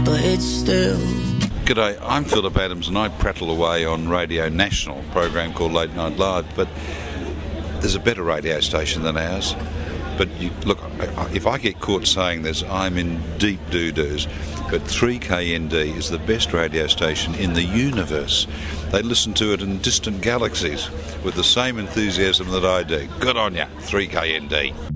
but it's still... G'day, I'm Philip Adams and I prattle away on Radio National, a program called Late Night Live, but there's a better radio station than ours. But look, if I get caught saying this, I'm in deep doo-doos. But 3KND is the best radio station in the universe. They listen to it in distant galaxies with the same enthusiasm that I do. Good on ya, 3KND.